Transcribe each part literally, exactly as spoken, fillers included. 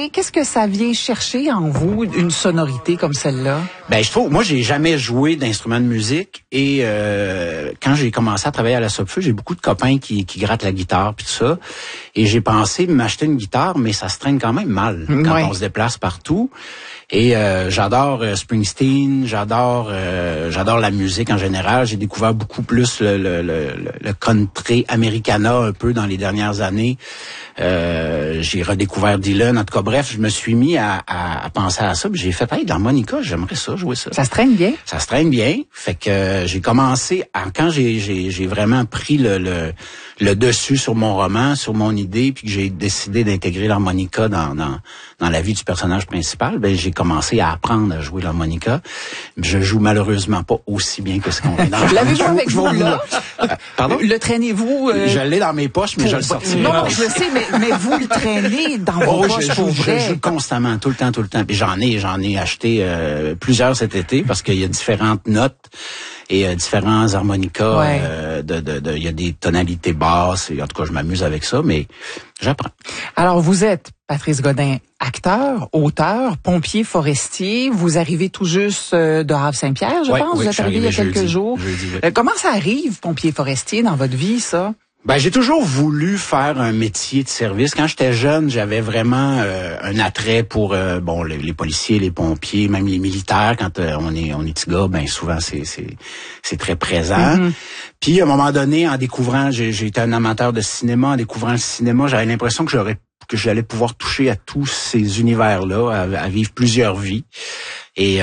vient, qu'est-ce que ça vient chercher en vous, une sonorité comme celle-là? Ben, je trouve, moi, j'ai jamais joué d'instrument de musique et euh, quand j'ai commencé à travailler à la Sopfeu, j'ai beaucoup de copains qui, qui grattent la guitare puis tout ça. Et j'ai pensé m'acheter une guitare, mais ça se traîne quand même mal quand ouais. on se déplace partout. Et euh, j'adore euh, Springsteen, j'adore euh, j'adore la musique en général. J'ai découvert beaucoup plus le, le, le, le country americana un peu dans les dernières années. Euh, j'ai redécouvert Dylan. En tout cas, bref, je me suis mis à, à, à penser à ça. Puis j'ai fait, hey, l'harmonica, j'aimerais ça, jouer ça. Ça se traîne bien? Ça se traîne bien. Fait que euh, j'ai commencé, à, quand j'ai, j'ai, j'ai vraiment pris le, le, le dessus sur mon roman, sur mon idée, puis que j'ai décidé d'intégrer l'harmonica dans, dans, dans la vie du personnage principal, ben j'ai commencé à apprendre à jouer l'harmonica. Je joue malheureusement pas aussi bien que ce qu'on est dans le L'avez-vous avec vous, là? Euh, pardon? Le traînez-vous? Euh... Je l'ai dans mes poches, mais pour... je le sortirai. Non, non, je le sais, mais, mais vous le traînez dans vos oh, poches je pour joue, vrai. Je joue constamment, tout le temps, tout le temps. Puis j'en ai, j'en ai acheté euh, plusieurs cet été parce qu'il y a différentes notes et euh, différents harmonicas. Ouais. Euh, de, de, de, il y a des tonalités basses. Et en tout cas, je m'amuse avec ça, mais j'apprends. Alors, vous êtes Patrice Godin, acteur, auteur, pompier forestier. Vous arrivez tout juste euh, de Havre-Saint-Pierre, je ouais, pense. Oui, vous êtes arrivé il y a quelques jeudi, jours. Jeudi, oui. euh, comment ça arrive, pompier forestier, dans votre vie, ça? Ben, j'ai toujours voulu faire un métier de service. Quand j'étais jeune, j'avais vraiment euh, un attrait pour euh, bon les, les policiers, les pompiers, même les militaires. Quand euh, on est on est petit gars, ben souvent c'est c'est c'est très présent. Mm-hmm. Puis à un moment donné, en découvrant, j'ai, j'ai été un amateur de cinéma. En découvrant le cinéma, j'avais l'impression que j'aurais que j'allais pouvoir toucher à tous ces univers-là, à, à vivre plusieurs vies. Et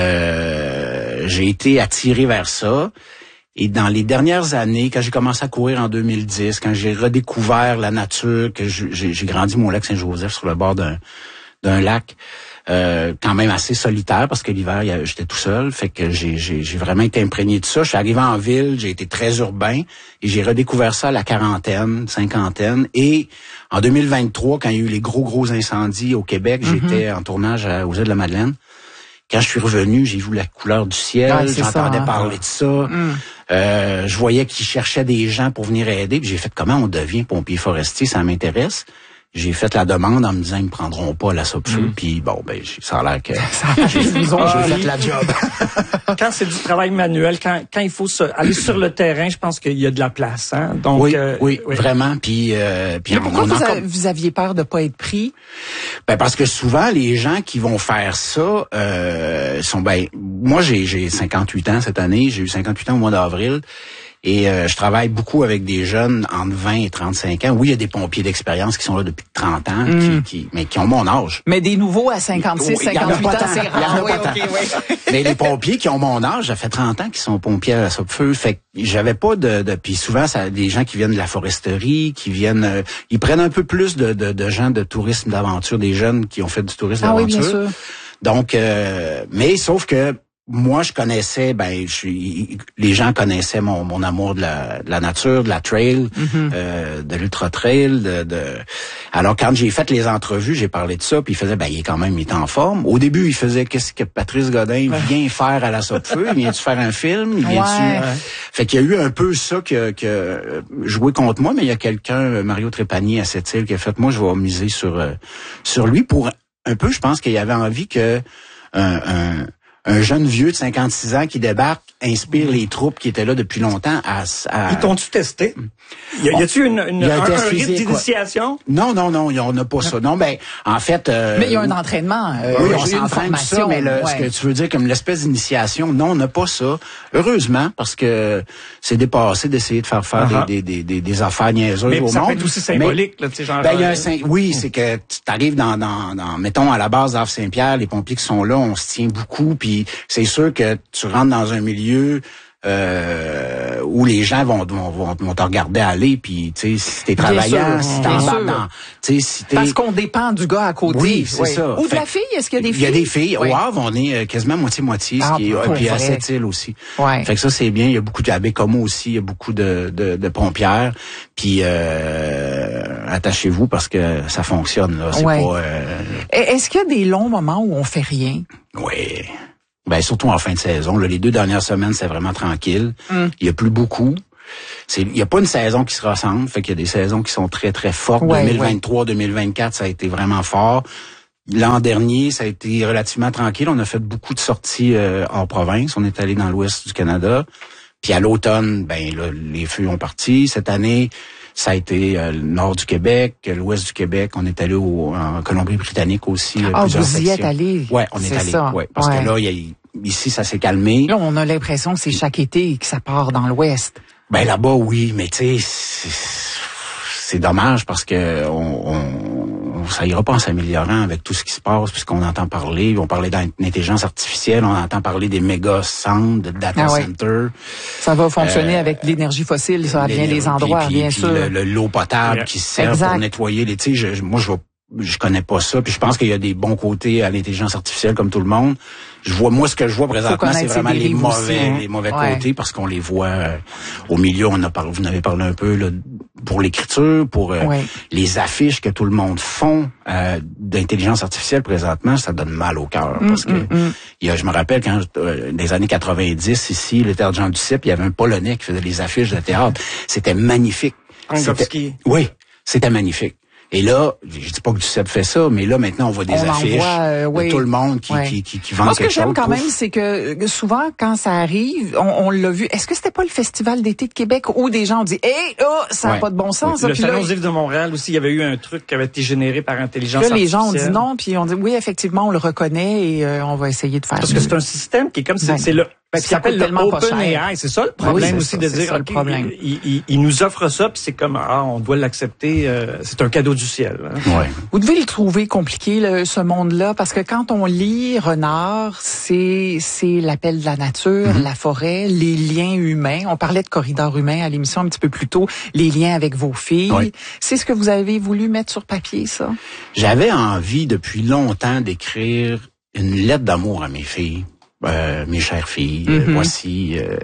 euh, j'ai été attiré vers ça. Et dans les dernières années, quand j'ai commencé à courir en deux mille dix, quand j'ai redécouvert la nature, que j'ai, j'ai grandi mon lac Saint-Joseph sur le bord d'un, d'un lac, euh, quand même assez solitaire parce que l'hiver, j'étais tout seul, fait que j'ai, j'ai, j'ai vraiment été imprégné de ça. Je suis arrivé en ville, j'ai été très urbain et j'ai redécouvert ça à la quarantaine, cinquantaine. Et en deux mille vingt-trois, quand il y a eu les gros, gros incendies au Québec, mm-hmm. j'étais en tournage à, aux îles de la Madeleine. Quand je suis revenu, j'ai vu la couleur du ciel, ouais, j'entendais ça, hein. parler de ça. Mm. Euh, je voyais qu'ils cherchaient des gens pour venir aider. Puis j'ai fait comment on devient pompier forestier, ça m'intéresse. J'ai fait la demande en me disant ils me prendront pas à la Sopfeu. Mm. Puis bon, ben ça a l'air que j'ai, j'ai fait la job. Quand c'est du travail manuel, quand quand il faut se, aller sur le terrain, je pense qu'il y a de la place, hein. Donc oui, euh, oui, oui, vraiment. Puis euh, puis mais pourquoi on vous, encore... a, vous aviez peur de pas être pris? Ben parce que souvent les gens qui vont faire ça euh, sont ben moi j'ai j'ai cinquante-huit ans cette année, j'ai eu cinquante-huit ans au mois d'avril. Et euh, je travaille beaucoup avec des jeunes entre vingt et trente-cinq ans. Oui, il y a des pompiers d'expérience qui sont là depuis trente ans, mm. qui, qui, mais qui ont mon âge. Mais des nouveaux à cinquante-six, cinquante-huit ans, c'est rare. Oui, okay, oui. Mais les pompiers qui ont mon âge, ça fait trente ans qu'ils sont pompiers à la Sopfeu. Fait que j'avais pas de... de puis souvent, ça des gens qui viennent de la foresterie, qui viennent... Euh, ils prennent un peu plus de, de, de gens de tourisme d'aventure, des jeunes qui ont fait du tourisme ah, d'aventure. Oui, bien sûr. Donc, euh, mais sauf que... Moi, je connaissais, ben, je, les gens connaissaient mon, mon amour de la, de la nature, de la trail, mm-hmm. euh, de l'ultra trail. De, de... Alors, quand j'ai fait les entrevues, j'ai parlé de ça, puis il faisait, ben, il est quand même, il est en forme. Au début, il faisait, qu'est-ce que Patrice Godin vient faire à la Sopfeu? Viens-tu faire un film? Viens-tu... Ouais. Fait qu'il y a eu un peu ça que, que joué contre moi, mais il y a quelqu'un, Mario Trépanier à Sept-Îles, qui a fait, moi, je vais miser sur euh, sur lui pour un peu, je pense qu'il avait envie que un, un un jeune vieux de cinquante-six ans qui débarque inspire les troupes qui étaient là depuis longtemps à... à... Ils t'ont-tu testé? Y, a, y a-tu une, une, y a un, un, test un physique, rythme d'initiation? Non, non, non, on n'a pas ça. Non, ben, en fait... Euh, mais il y a un entraînement. Euh, oui, on on s'entraîne tout ça, mais le, ouais. ce que tu veux dire comme l'espèce d'initiation, non, on n'a pas ça. Heureusement, parce que c'est dépassé d'essayer de faire faire uh-huh. des, des, des, des affaires niaiseuses au monde. Mais ça peut être aussi symbolique, mais, là, tu sais, genre... Ben, il y a un, oui, c'est que tu arrives dans, dans, dans, mettons, à la base d'Havre-Saint-Pierre, les pompiers qui sont là, on se tient beaucoup, puis c'est sûr que tu rentres dans un milieu euh, où les gens vont vont, vont, vont te regarder aller, puis tu sais, si t'es travaillant, si t'es dans, tu sais, si t'es... Parce qu'on dépend du gars à côté. Oui, c'est oui. ça. Ou de fait, la fille, est-ce qu'il y a des filles? Il y a des filles. Oui. Au Havre, on est quasiment moitié-moitié, ah, ce qui est, et puis à Sept-Îles aussi. Ouais. Fait que ça, c'est bien. Il y a beaucoup de, à Bécomo aussi, il y a beaucoup de, de, de pompières. Puis euh, attachez-vous parce que ça fonctionne, là. C'est ouais. pas... Euh... Est-ce qu'il y a des longs moments où on fait rien? Oui. Ben surtout en fin de saison. Là, les deux dernières semaines, c'est vraiment tranquille. Mm. Il y a plus beaucoup. C'est, il y a pas une saison qui se ressemble. Fait qu'il y a des saisons qui sont très, très fortes. Ouais, deux mille vingt-trois, ouais. deux mille vingt-quatre, ça a été vraiment fort. l'an dernier, ça a été relativement tranquille. On a fait beaucoup de sorties euh, hors province. On est allé dans l'ouest du Canada. Puis à l'automne, ben là, les feux ont parti. Cette année, ça a été euh, le nord du Québec, l'ouest du Québec. On est allé au, en Colombie-Britannique aussi. Ah, vous sections. y êtes allé? Ouais, on est, est allé. Ça. Ouais, parce ouais. que là, il y a, ici, ça s'est calmé. Là, on a l'impression que c'est chaque été que ça part dans l'ouest. Ben là-bas, oui, mais tu sais, c'est dommage parce que on, on, ça ira pas en s'améliorant avec tout ce qui se passe, puisqu'on entend parler, on parlait d'intelligence artificielle, on entend parler des méga centres, de data ah ouais. centers. Ça va fonctionner euh, avec l'énergie fossile, ça, à bien des endroits, puis, bien puis sûr. Le, le, l'eau potable yeah. qui sert exact. Pour nettoyer les, tu sais, je, moi je vais je connais pas ça, puis je pense qu'il y a des bons côtés à l'intelligence artificielle comme tout le monde. Je vois moi ce que je vois présentement, c'est vraiment les mauvais, aussi, hein? les mauvais ouais. côtés parce qu'on les voit euh, au milieu. On a parlé, vous en avez parlé un peu là, pour l'écriture, pour euh, ouais. les affiches que tout le monde font euh, d'intelligence artificielle présentement, ça donne mal au cœur mm, parce que mm, mm. il y a, je me rappelle quand euh, des années quatre-vingt-dix ici, le théâtre Jean Duceppe, il y avait un Polonais qui faisait les affiches de théâtre. C'était magnifique. C'était, oui, c'était magnifique. Et là, je dis pas que Duceppe fait ça, mais là, maintenant, on voit des on affiches voit, euh, oui. de tout le monde qui, ouais. qui, qui, qui vend quelque chose. Moi, ce que j'aime quand pouf. même, c'est que souvent, quand ça arrive, on, on l'a vu. Est-ce que c'était pas le Festival d'été de Québec où des gens ont dit « Hey, oh, ça n'a ouais. pas de bon sens. Oui. » Le Salon des livres de Montréal aussi, il y avait eu un truc qui avait été généré par intelligence là, artificielle. Les gens ont dit non, puis on dit « Oui, effectivement, on le reconnaît et euh, on va essayer de faire Parce que c'est un système qui est comme... Ben, c'est le... Ben, ça s'appelle le OpenAI, c'est ça le problème oui, aussi ça, de dire, ça, okay, il, il, il nous offre ça, puis c'est comme, ah, on doit l'accepter, euh, c'est un cadeau du ciel. Hein. Ouais. Vous devez le trouver compliqué, le, ce monde-là, parce que quand on lit Renard, c'est c'est l'appel de la nature, mm-hmm. la forêt, les liens humains. On parlait de corridor humain à l'émission un petit peu plus tôt, les liens avec vos filles. Oui. C'est ce que vous avez voulu mettre sur papier, ça? J'avais envie depuis longtemps d'écrire une lettre d'amour à mes filles. Euh, mes chères filles, mm-hmm. euh, voici. Euh,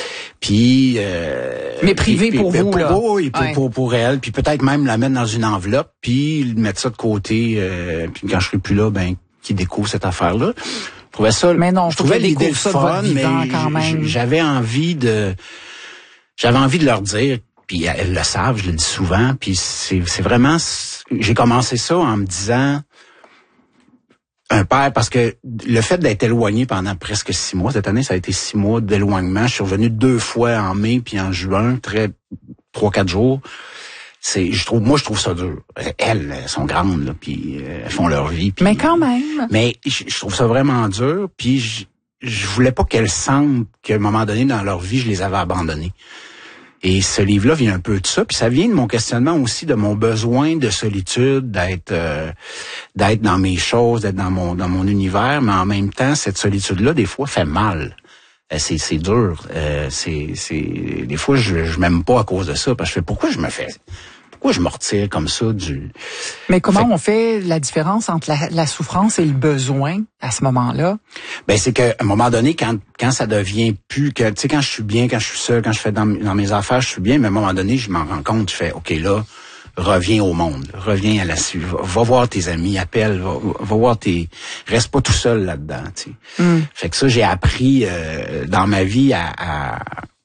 puis, euh, mais privé pour puis, vous pour, là. Pour, pour, ouais. pour, pour elle, puis peut-être même la mettre dans une enveloppe, puis mettre ça de côté. Euh, puis quand je serai plus là, ben qui découvre cette affaire-là. Je trouvais ça. Mais non, je trouvais l'idée le fun, mais quand même. j'avais envie de, j'avais envie de leur dire. Puis elles le savent, je le dis souvent. Puis c'est, c'est vraiment, j'ai commencé ça en me disant. Un père, parce que le fait d'être éloigné pendant presque six mois, cette année, ça a été six mois d'éloignement. Je suis revenu deux fois en mai puis en juin, très trois, quatre jours. C'est, je trouve, moi, je trouve ça dur. Elles, elles sont grandes, là, puis elles font leur vie. Puis, mais quand même. Mais je, je trouve ça vraiment dur. Puis je, je voulais pas qu'elles sentent qu'à un moment donné dans leur vie, je les avais abandonnées. Et ce livre-là vient un peu de ça, puis ça vient de mon questionnement aussi, de mon besoin de solitude, d'être euh, d'être dans mes choses, d'être dans mon dans mon univers, mais en même temps, cette solitude-là, des fois, fait mal. Euh, c'est c'est dur. Euh, c'est c'est des fois, je je m'aime pas à cause de ça, parce que je fais pourquoi je me fais pourquoi je me retire comme ça du. Mais comment fait... on fait la différence entre la, la souffrance et le besoin à ce moment-là? Ben c'est qu'à un moment donné, quand quand ça devient plus que, tu sais, quand je suis bien, quand je suis seul, quand je fais dans, dans mes affaires, je suis bien, mais à un moment donné, je m'en rends compte, je fais, ok là, reviens au monde, reviens à la va, va voir tes amis, appelle, va, va voir tes, reste pas tout seul là-dedans, tu sais. Mm. Fait que ça, j'ai appris euh, dans ma vie à, à,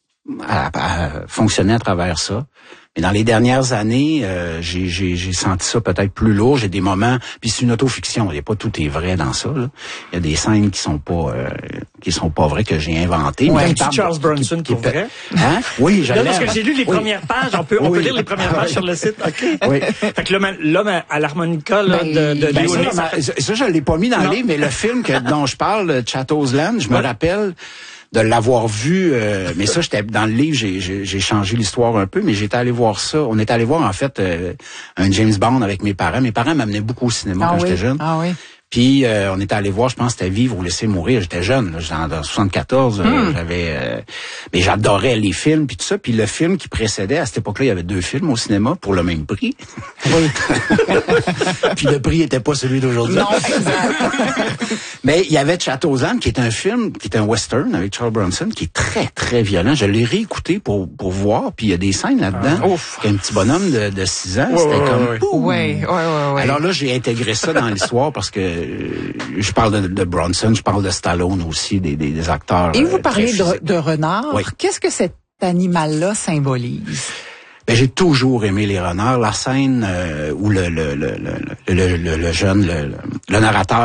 à, à fonctionner à travers ça. Mais dans les dernières années, euh, j'ai, j'ai, j'ai senti ça peut-être plus lourd. J'ai des moments, puis c'est une autofiction. Il y a pas tout est vrai dans ça. Là. Il y a des scènes qui sont pas, euh, qui sont pas vraies que j'ai inventées. Ouais, mais parle, Charles Bronson qui, qui pour vrai. Hein? Oui, j'allais. Parce que j'ai lu les oui. premières pages. On peut, on oui. peut lire les premières pages sur le site. Ok. Oui. Fait que l'homme, l'homme à l'harmonica là, ben, de, de ben ça, ça, ça, je l'ai pas mis dans le livre, mais le film que dont je parle, Chatto's Land, je me ouais. rappelle. De l'avoir vu, euh, mais ça, j'étais dans le livre, j'ai, j'ai, j'ai changé l'histoire un peu, mais j'étais allé voir ça. On est allé voir en fait euh, un James Bond avec mes parents. Mes parents m'amenaient beaucoup au cinéma ah quand oui? j'étais jeune. Ah oui. Puis euh, on était allé voir, je pense, c'était Vivre ou laisser mourir. J'étais jeune, là, j'étais en soixante-quatorze. Mm. Euh, j'avais, euh, mais j'adorais les films puis tout ça. Puis le film qui précédait à cette époque-là, il y avait deux films au cinéma pour le même prix. Oui. Puis le prix était pas celui d'aujourd'hui. Non, exact. Mais il y avait Chatto's Land, qui est un film, qui est un western avec Charles Bronson, qui est très très violent. Je l'ai réécouté pour pour voir. Puis il y a des scènes là-dedans. Ah, ouf. Un petit bonhomme de, de six ans, ouais, c'était ouais, comme. Ouais, ouais, ouais, ouais, ouais. Alors là, j'ai intégré ça dans l'histoire parce que je parle de, de Bronson, je parle de Stallone aussi, des, des, des acteurs. Et vous euh, parlez de, de renard. Oui. Qu'est-ce que cet animal-là symbolise? Ben, j'ai toujours aimé les renards. La scène euh, où le, le, le, le, le, le, le jeune, le, le narrateur